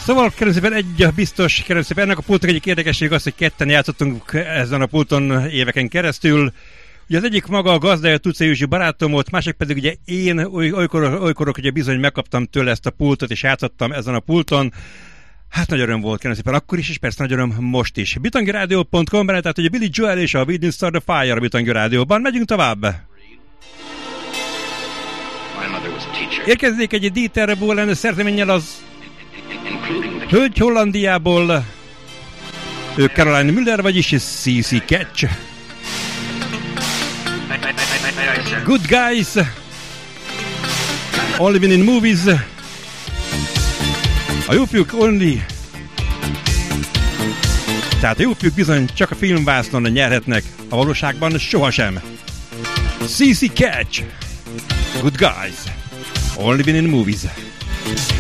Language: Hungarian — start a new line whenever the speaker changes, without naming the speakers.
Szóval kérem szépen egy biztos, kérem szépen ennek a pultnak egyik érdekesség az, hogy ketten játszottunk ezen a pulton éveken keresztül. Ugye az egyik maga a gazdája, Tuce Józsi barátom volt, másik pedig ugye én olykor ugye bizony megkaptam tőle ezt a pultot, és játszottam ezen a pulton. Hát nagy öröm volt, kérem szépen akkor is, és persze nagy öröm most is. Bitangyradio.com, tehát ugye Billy Joel és a We Didn't Start the Fire a Bitangy Rádióban. Megyünk tovább! Érkezik egy Dieter Bohlen szerzeménnyel az hölgy Hollandiából, ő Caroline Müller, vagyis CC Catch. Good Guys, Only Win in Movies. A jó fiúk only, tehát a jó fiúk bizony csak a filmvásznon nyerhetnek, a valóságban sohasem. CC Catch, Good Guys, Only Win in Movies.